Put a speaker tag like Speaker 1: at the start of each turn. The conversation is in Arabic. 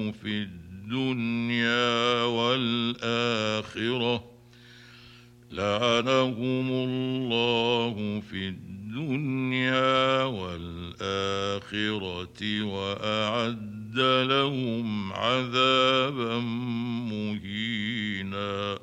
Speaker 1: في الدنيا والآخرة لعنهم الله في الدنيا والآخرة وأعد لهم عذابا مهينا.